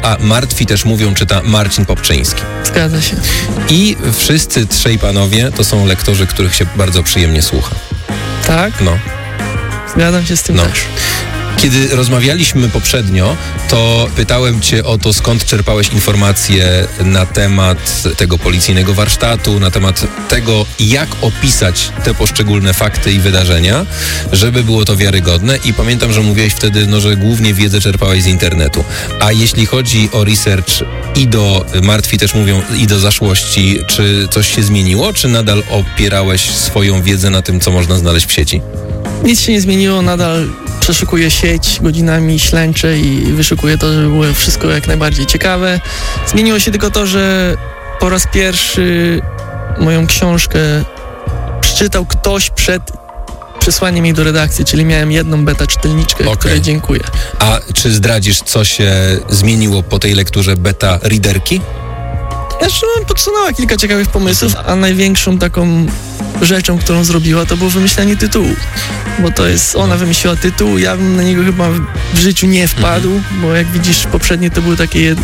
a Martwi też mówią czyta Marcin Popczyński. Zgadza się. I wszyscy trzej panowie to są lektorzy, których się bardzo przyjemnie słucha. Tak? No. Zgadzam się z tym też. Kiedy rozmawialiśmy poprzednio, to pytałem cię o to, skąd czerpałeś informacje na temat tego policyjnego warsztatu, na temat tego, jak opisać te poszczególne fakty i wydarzenia, żeby było to wiarygodne. I pamiętam, że mówiłeś wtedy, że głównie wiedzę czerpałeś z internetu. A jeśli chodzi o research i do Martwi też mówią, i do zaszłości, czy coś się zmieniło, czy nadal opierałeś swoją wiedzę na tym, co można znaleźć w sieci? Nic się nie zmieniło, nadal przeszukuję sieć godzinami, ślęczę i wyszukuję to, żeby było wszystko jak najbardziej ciekawe. Zmieniło się tylko to, że po raz pierwszy moją książkę przeczytał ktoś przed przesłaniem jej do redakcji, czyli miałem jedną beta czytelniczkę, której dziękuję. A czy zdradzisz, co się zmieniło po tej lekturze beta readerki? Znaczy, podsunęła kilka ciekawych pomysłów, a największą taką rzeczą, którą zrobiła, to było wymyślenie tytułu. Bo to jest, ona wymyśliła tytuł, ja bym na niego chyba w życiu nie wpadł, bo jak widzisz, poprzednie to były takie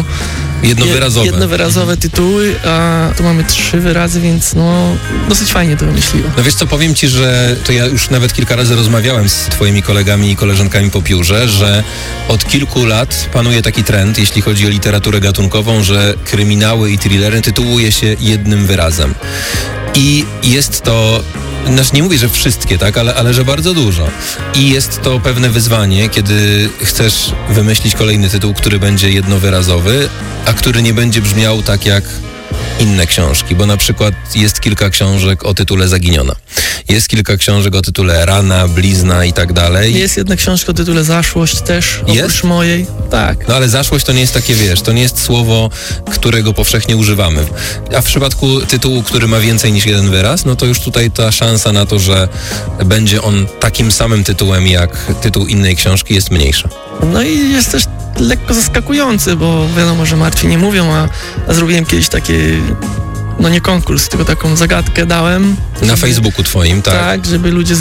jednowyrazowe tytuły, a tu mamy 3 wyrazy, więc dosyć fajnie to wymyśliła. No wiesz co, powiem ci, że to ja już nawet kilka razy rozmawiałem z twoimi kolegami i koleżankami po piórze, że od kilku lat panuje taki trend, jeśli chodzi o literaturę gatunkową, że kryminały i thrillery tytułuje się jednym wyrazem. I jest to, znaczy nie mówię, że wszystkie, tak, ale że bardzo dużo. I jest to pewne wyzwanie, kiedy chcesz wymyślić kolejny tytuł, który będzie jednowyrazowy, a który nie będzie brzmiał tak jak inne książki, bo na przykład jest kilka książek o tytule Zaginiona. Jest kilka książek o tytule Rana, Blizna i tak dalej. Jest jedna książka o tytule Zaszłość też, oprócz mojej. Tak. No ale zaszłość to nie jest takie, to nie jest słowo, którego powszechnie używamy. A w przypadku tytułu, który ma więcej niż jeden wyraz, no to już tutaj ta szansa na to, że będzie on takim samym tytułem jak tytuł innej książki jest mniejsza. No i jest też lekko zaskakujący, bo wiadomo, że Martwi nie mówią, a zrobiłem kiedyś takie, nie konkurs, tylko taką zagadkę dałem. Na Facebooku twoim, tak? Tak, żeby ludzie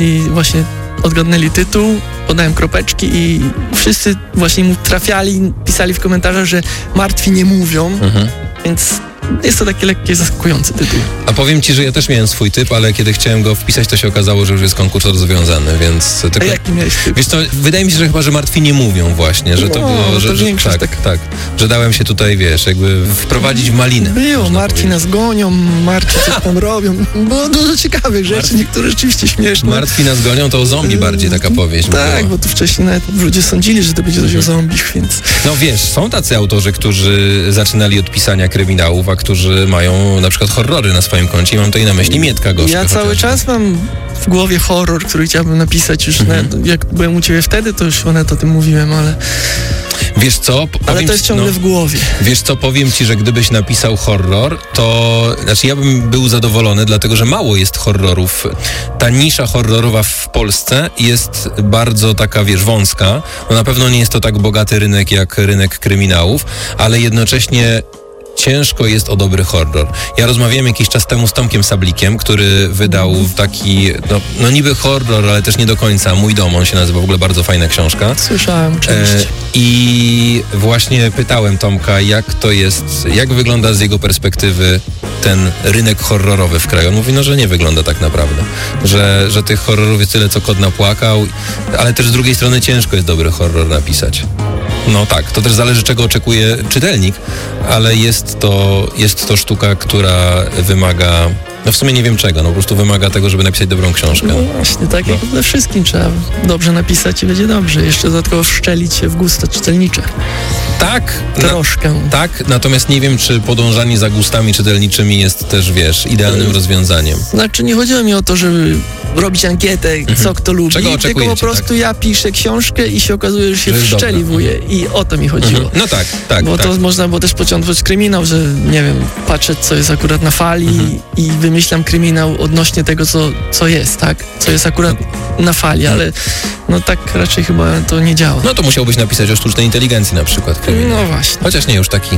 odgadnęli tytuł, podałem kropeczki i wszyscy właśnie mu trafiali, pisali w komentarzach, że Martwi nie mówią, więc jest to taki lekkie, zaskakujący tytuł. A powiem ci, że ja też miałem swój typ, ale kiedy chciałem go wpisać, to się okazało, że już jest konkurs rozwiązany, więc... A jaki miałeś typ? Wiesz co, wydaje mi się, że chyba, że Martwi nie mówią właśnie, że to było... Że tak, że dałem się tutaj, jakby wprowadzić w malinę. Było, Martwi nas gonią, Martwi coś tam robią. Było dużo ciekawych rzeczy, niektóre rzeczywiście śmieszne. Martwi nas gonią, to o zombie bardziej taka powieść. Tak, bo tu wcześniej nawet ludzie sądzili, że to będzie coś o zombich, więc... No wiesz, są tacy autorzy, którzy zaczynali od pisania kryminałów, a którzy mają na przykład horrory na swoim koncie i mam tutaj na myśli Mietka Gorzka. Ja cały czas mam w głowie horror, który chciałbym napisać już, jak byłem u ciebie wtedy, to już o tym mówiłem, ale... Wiesz co? Ale to jest ciągle w głowie. Wiesz co, powiem ci, że gdybyś napisał horror, to... Znaczy ja bym był zadowolony, dlatego że mało jest horrorów. Ta nisza horrorowa w Polsce jest bardzo taka, wąska. No na pewno nie jest to tak bogaty rynek jak rynek kryminałów, ale jednocześnie ciężko jest o dobry horror. Ja rozmawiałem jakiś czas temu z Tomkiem Sablikiem, który wydał taki, niby horror, ale też nie do końca. Mój dom, on się nazywa, w ogóle bardzo fajna książka. Słyszałem, oczywiście. I właśnie pytałem Tomka, jak to jest, jak wygląda z jego perspektywy ten rynek horrorowy w kraju. On mówi, że nie wygląda tak naprawdę. Że tych horrorów jest tyle, co kot napłakał, ale też z drugiej strony ciężko jest dobry horror napisać. No tak, to też zależy, czego oczekuje czytelnik, ale jest to sztuka, która wymaga, w sumie nie wiem czego, po prostu wymaga tego, żeby napisać dobrą książkę. No właśnie, tak jak we wszystkim trzeba dobrze napisać i będzie dobrze. Jeszcze dodatkowo wszczelić się w gusta czytelnicze. Tak. Troszkę. Tak, natomiast nie wiem, czy podążanie za gustami czytelniczymi jest też, idealnym rozwiązaniem. Znaczy, nie chodziło mi o to, żeby robić ankietę, co kto lubi, tylko po prostu ja piszę książkę i się okazuje, że się wszczeliwuję i o to mi chodziło. No tak. Bo to można było też pociągnąć kryminał, że nie wiem, patrzę, co jest akurat na fali i wymyślam kryminał odnośnie tego, co jest, tak? Co jest akurat na fali, ale no tak raczej chyba to nie działa. No to musiałbyś napisać o sztucznej inteligencji na przykład. No właśnie. Chociaż nie,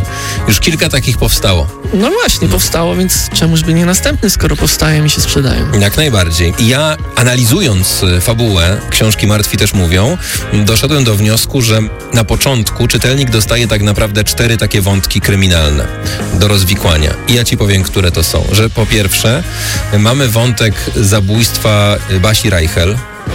już kilka takich powstało. No właśnie, powstało, więc czemuż by nie następny, skoro powstają i się sprzedają. Jak najbardziej. I ja, analizując fabułę książki Martwi też mówią, doszedłem do wniosku, że na początku czytelnik dostaje tak naprawdę 4 takie wątki kryminalne do rozwikłania. I ja ci powiem, które to są. Że po pierwsze mamy wątek zabójstwa Basi Reichel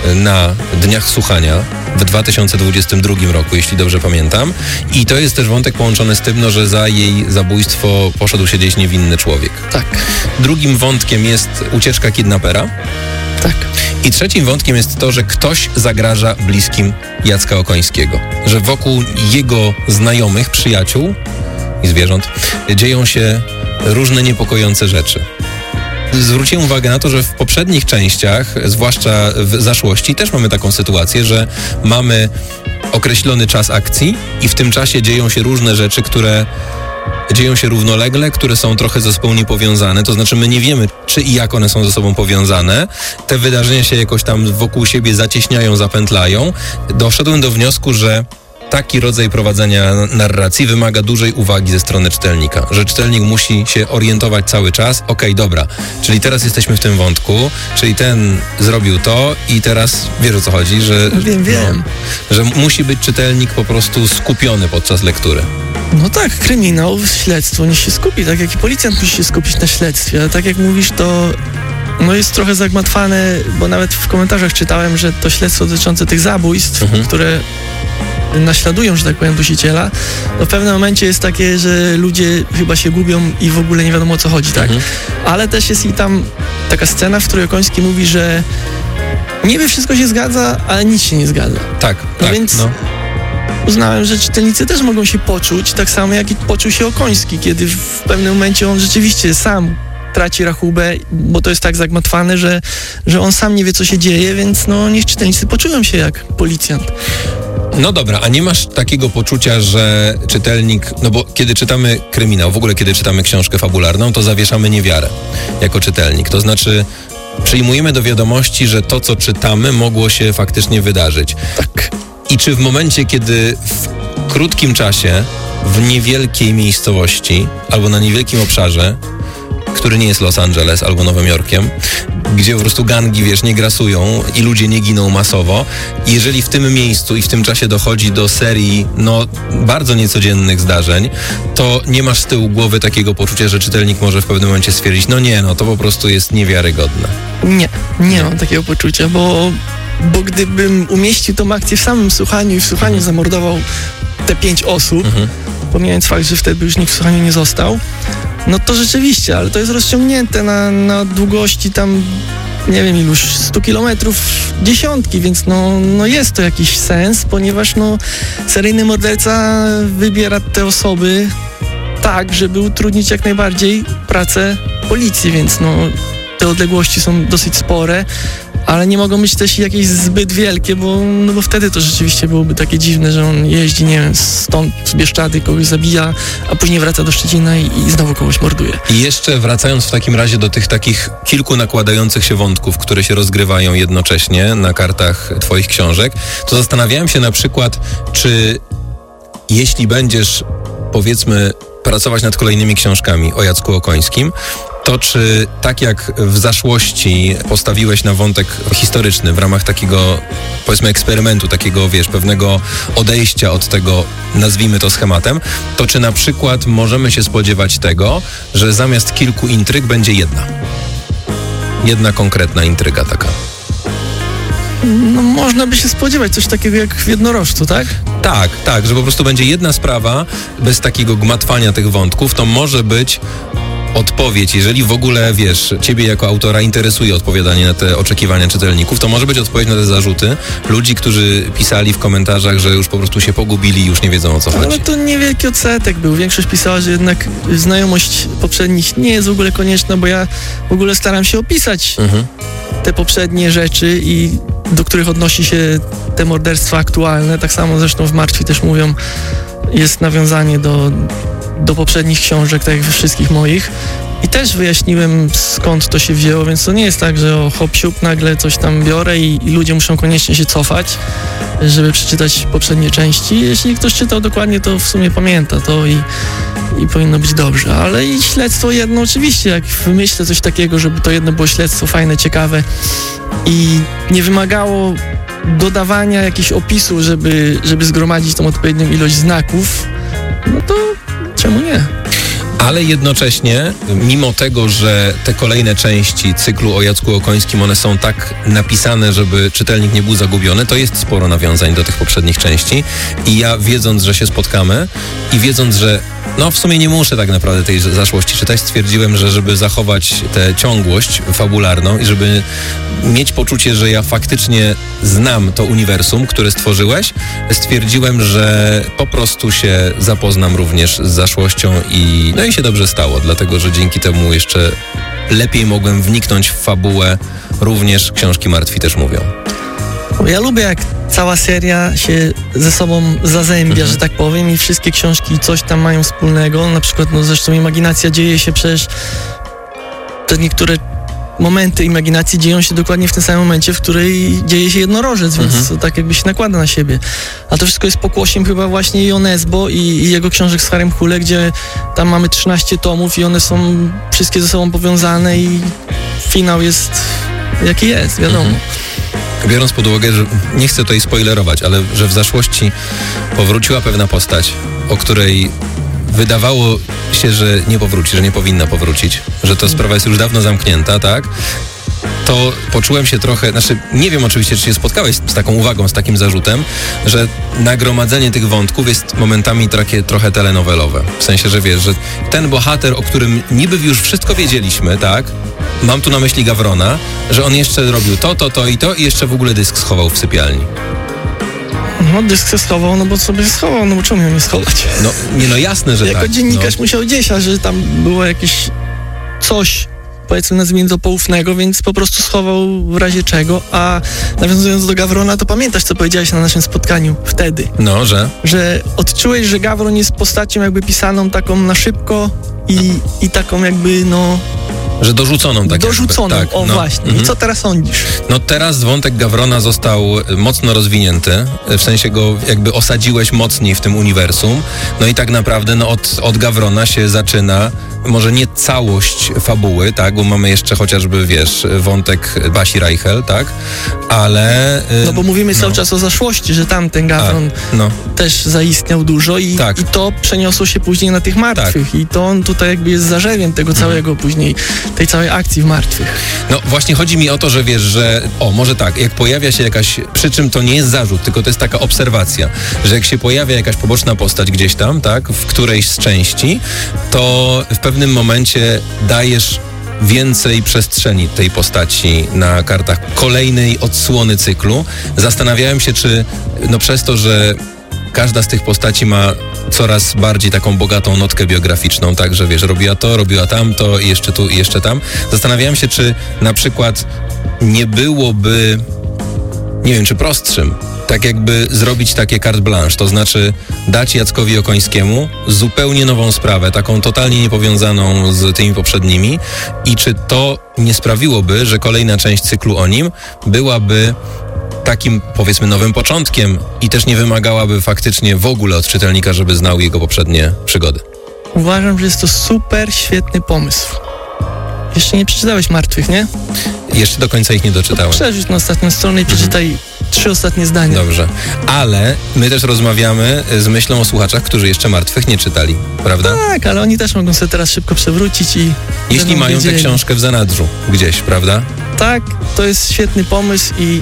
na Dniach Słuchania w 2022 roku, jeśli dobrze pamiętam. I to jest też wątek połączony z tym, no, że za jej zabójstwo poszedł siedzieć niewinny człowiek. Tak. Drugim wątkiem jest ucieczka kidnapera. Tak. I trzecim wątkiem jest to, że ktoś zagraża bliskim Jacka Okońskiego. Że wokół jego znajomych, przyjaciół i zwierząt dzieją się różne niepokojące rzeczy. Zwróciłem uwagę na to, że w poprzednich częściach, zwłaszcza w zaszłości, też mamy taką sytuację, że mamy określony czas akcji i w tym czasie dzieją się różne rzeczy, które dzieją się równolegle, które są trochę ze sobą niepowiązane. To znaczy my nie wiemy, czy i jak one są ze sobą powiązane. Te wydarzenia się jakoś tam wokół siebie zacieśniają, zapętlają. Doszedłem do wniosku, że taki rodzaj prowadzenia narracji wymaga dużej uwagi ze strony czytelnika, że czytelnik musi się orientować cały czas. Okej, dobra, czyli teraz jesteśmy w tym wątku, czyli ten zrobił to i teraz wiesz, o co chodzi, że... Wiem. Że musi być czytelnik po prostu skupiony podczas lektury. No tak, kryminał, śledztwo niech się skupi, tak jak i policjant musi się skupić na śledztwie, a tak jak mówisz, to no jest trochę zagmatwane, bo nawet w komentarzach czytałem, że to śledztwo dotyczące tych zabójstw, które naśladują, że tak powiem, dusiciela, no w pewnym momencie jest takie, że ludzie chyba się gubią i w ogóle nie wiadomo, o co chodzi, tak? Ale też jest i tam taka scena, w której Okoński mówi, że niby wszystko się zgadza, ale nic się nie zgadza. Tak, no więc uznałem, że czytelnicy też mogą się poczuć, tak samo jak i poczuł się Okoński, kiedy w pewnym momencie on rzeczywiście sam traci rachubę, bo to jest tak zagmatwane, że on sam nie wie, co się dzieje, więc no niech czytelnicy poczują się jak policjant. No dobra, a nie masz takiego poczucia, że czytelnik, no bo kiedy czytamy kryminał, w ogóle kiedy czytamy książkę fabularną, to zawieszamy niewiarę jako czytelnik. To znaczy przyjmujemy do wiadomości, że to, co czytamy, mogło się faktycznie wydarzyć. Tak. I czy w momencie, kiedy w krótkim czasie, w niewielkiej miejscowości albo na niewielkim obszarze, który nie jest Los Angeles albo Nowym Jorkiem, gdzie po prostu gangi, wiesz, nie grasują i ludzie nie giną masowo. Jeżeli w tym miejscu i w tym czasie dochodzi do serii, no, bardzo niecodziennych zdarzeń, to nie masz z tyłu głowy takiego poczucia, że czytelnik może w pewnym momencie stwierdzić, no nie, no to po prostu jest niewiarygodne. Nie mam takiego poczucia, bo gdybym umieścił tą akcję w samym słuchaniu i w słuchaniu zamordował te 5 osób, pomijając fakt, że wtedy już nikt w słuchaniu nie został, no to rzeczywiście, ale to jest rozciągnięte na długości tam, nie wiem iluś, 100 kilometrów, dziesiątki, więc no jest to jakiś sens, ponieważ no seryjny morderca wybiera te osoby tak, żeby utrudnić jak najbardziej pracę policji, więc no te odległości są dosyć spore, ale nie mogą być też jakieś zbyt wielkie, bo wtedy to rzeczywiście byłoby takie dziwne, że on jeździ, nie wiem, stąd z Bieszczady, kogoś zabija, a później wraca do Szczecina i znowu kogoś morduje. I jeszcze wracając w takim razie do tych takich kilku nakładających się wątków, które się rozgrywają jednocześnie na kartach twoich książek, to zastanawiałem się na przykład, czy jeśli będziesz, powiedzmy, pracować nad kolejnymi książkami o Jacku Okońskim, to czy tak jak w zaszłości postawiłeś na wątek historyczny w ramach takiego, powiedzmy, eksperymentu, takiego, wiesz, pewnego odejścia od tego, nazwijmy to schematem, to czy na przykład możemy się spodziewać tego, że zamiast kilku intryg będzie jedna konkretna intryga taka? No można by się spodziewać coś takiego jak w Jednorożcu, tak? Tak, że po prostu będzie jedna sprawa bez takiego gmatwania tych wątków, to może być odpowiedź, jeżeli w ogóle, wiesz, ciebie jako autora interesuje odpowiadanie na te oczekiwania czytelników, to może być odpowiedź na te zarzuty ludzi, którzy pisali w komentarzach, że już po prostu się pogubili i już nie wiedzą, o co chodzi. Ale to niewielki odsetek był. Większość pisała, że jednak znajomość poprzednich nie jest w ogóle konieczna, bo ja w ogóle staram się opisać te poprzednie rzeczy i do których odnosi się te morderstwa aktualne. Tak samo zresztą w Martwi też mówią, jest nawiązanie do poprzednich książek, tak jak we wszystkich moich. I też wyjaśniłem, skąd to się wzięło, więc to nie jest tak, że hop siup, nagle coś tam biorę i ludzie muszą koniecznie się cofać, żeby przeczytać poprzednie części. Jeśli ktoś czytał dokładnie, to w sumie pamięta to i powinno być dobrze. Ale i śledztwo jedno oczywiście, jak wymyślę coś takiego, żeby to jedno było śledztwo fajne, ciekawe i nie wymagało dodawania jakiegoś opisu, żeby zgromadzić tą odpowiednią ilość znaków, no to czemu nie? Ale jednocześnie, mimo tego, że te kolejne części cyklu o Jacku Okońskim, one są tak napisane, żeby czytelnik nie był zagubiony, to jest sporo nawiązań do tych poprzednich części i ja, wiedząc, że się spotkamy i wiedząc, że no w sumie nie muszę tak naprawdę tej zaszłości czytać, stwierdziłem, że żeby zachować tę ciągłość fabularną i żeby mieć poczucie, że ja faktycznie znam to uniwersum, które stworzyłeś, stwierdziłem, że po prostu się zapoznam również z zaszłością i się dobrze stało, dlatego że dzięki temu jeszcze lepiej mogłem wniknąć w fabułę, również książki Martwi też mówią. Ja lubię, jak cała seria się ze sobą zazębia, że tak powiem, i wszystkie książki coś tam mają wspólnego. Na przykład, zresztą Imaginacja dzieje się przecież... Te niektóre momenty Imaginacji dzieją się dokładnie w tym samym momencie, w której dzieje się Jednorożec, więc to tak jakby się nakłada na siebie. A to wszystko jest pokłosiem chyba właśnie Ionesbo i jego książek z Harrym Hule, gdzie tam mamy 13 tomów i one są wszystkie ze sobą powiązane i finał jest jaki jest, wiadomo. Biorąc pod uwagę, że nie chcę tutaj spoilerować, ale że w zaszłości powróciła pewna postać, o której wydawało się, że nie powróci, że nie powinna powrócić, że to sprawa jest już dawno zamknięta, tak? To poczułem się trochę, nie wiem oczywiście, czy się spotkałeś z taką uwagą, z takim zarzutem, że nagromadzenie tych wątków jest momentami takie trochę telenowelowe. W sensie, że wiesz, że ten bohater, o którym niby już wszystko wiedzieliśmy, tak? Mam tu na myśli Gawrona, że on jeszcze robił to i jeszcze w ogóle dysk schował w sypialni. No, dysk się schował, bo sobie schował, bo czemu miał nie schować? No jasne, że jako tak. Jako dziennikarz musiał gdzieś, a że tam było jakieś coś, powiedzmy, nazwijmy to poufnego, więc po prostu schował w razie czego, a nawiązując do Gawrona, to pamiętasz, co powiedziałeś na naszym spotkaniu wtedy? No, że? Że odczułeś, że Gawron jest postacią jakby pisaną taką na szybko i taką jakby, że dorzuconą, tak dorzuconą, jakby. Tak, właśnie. I co teraz sądzisz? Teraz wątek Gawrona został mocno rozwinięty, w sensie go jakby osadziłeś mocniej w tym uniwersum, i tak naprawdę od Gawrona się zaczyna może nie całość fabuły, tak, bo mamy jeszcze chociażby, wątek Basi Reichel, tak, ale... bo mówimy cały czas o zaszłości, że tamten Gawron też zaistniał dużo i to przeniosło się później na tych martwych i to on tutaj jakby jest zarzewiem tego całego później, tej całej akcji w martwych. Właśnie chodzi mi o to, że że może tak, jak pojawia się jakaś, przy czym to nie jest zarzut, tylko to jest taka obserwacja, że jak się pojawia jakaś poboczna postać gdzieś tam, tak, w którejś z części, to w pewnym momencie dajesz więcej przestrzeni tej postaci na kartach kolejnej odsłony cyklu. Zastanawiałem się, czy przez to, że każda z tych postaci ma coraz bardziej taką bogatą notkę biograficzną, tak, że robiła to, robiła tamto i jeszcze tu i jeszcze tam. Zastanawiałem się, czy na przykład nie byłoby, nie wiem, czy prostszym, tak jakby zrobić takie carte blanche, to znaczy dać Jackowi Okońskiemu zupełnie nową sprawę, taką totalnie niepowiązaną z tymi poprzednimi i czy to nie sprawiłoby, że kolejna część cyklu o nim byłaby takim, powiedzmy, nowym początkiem i też nie wymagałaby faktycznie w ogóle od czytelnika, żeby znał jego poprzednie przygody. Uważam, że jest to super świetny pomysł. Jeszcze nie przeczytałeś Martwych, nie? Jeszcze do końca ich nie doczytałem. Przerzuć na ostatnią stronę i przeczytaj 3 ostatnie zdania. Dobrze. Ale my też rozmawiamy z myślą o słuchaczach, którzy jeszcze Martwych nie czytali, prawda? Tak, ale oni też mogą sobie teraz szybko przewrócić i... Jeśli mają tę książkę w zanadrzu gdzieś, prawda? Tak, to jest świetny pomysł i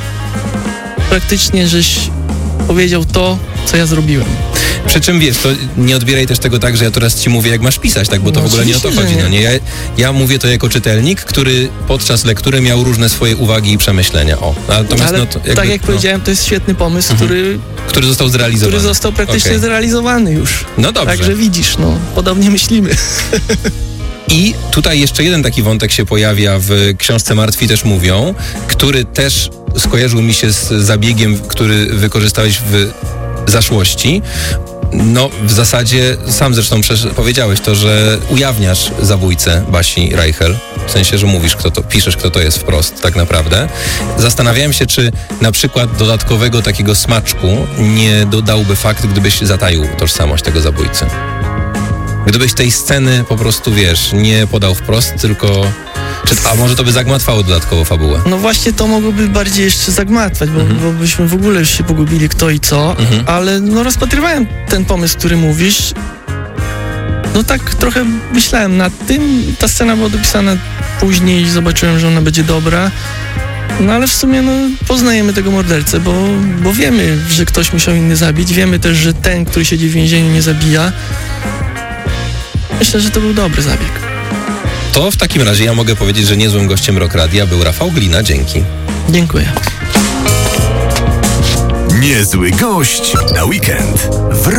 praktycznie żeś powiedział to, co ja zrobiłem. Przy czym to nie odbieraj też tego tak, że ja teraz ci mówię, jak masz pisać, tak, bo to w ogóle nie o to chodzi. Ja mówię to jako czytelnik, który podczas lektury miał różne swoje uwagi i przemyślenia. Natomiast tak jak powiedziałem, to jest świetny pomysł, który został zrealizowany. Który został praktycznie zrealizowany już. No dobrze. Także widzisz, podobnie myślimy. I tutaj jeszcze jeden taki wątek się pojawia w książce Martwi też mówią, który też skojarzył mi się z zabiegiem, który wykorzystałeś w zaszłości. No, w zasadzie sam zresztą powiedziałeś to, że ujawniasz zabójcę Basi Reichel. W sensie, że mówisz, piszesz, kto to jest wprost tak naprawdę. Zastanawiałem się, czy na przykład dodatkowego takiego smaczku nie dodałby fakt, gdybyś zataił tożsamość tego zabójcy. Gdybyś tej sceny po prostu, nie podał wprost, tylko... A może to by zagmatwało dodatkowo fabułę? No właśnie to mogłoby bardziej jeszcze zagmatwać, bo byśmy w ogóle już się pogubili kto i co, ale rozpatrywałem ten pomysł, który mówisz. No tak trochę myślałem nad tym, ta scena była dopisana później, zobaczyłem, że ona będzie dobra. No ale w sumie poznajemy tego mordercę, bo wiemy, że ktoś musiał inny zabić, wiemy też, że ten, który siedzi w więzieniu, nie zabija. Myślę, że to był dobry zabieg. To w takim razie ja mogę powiedzieć, że niezłym gościem Rock Radia był Rafał Glina. Dzięki. Dziękuję. Niezły gość na weekend.